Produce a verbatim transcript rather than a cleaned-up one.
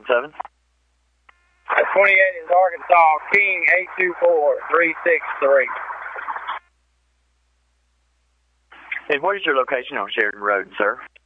seven. twenty-eight is Arkansas, King eight two four, three six three. And what is your location on Sheridan Road, sir?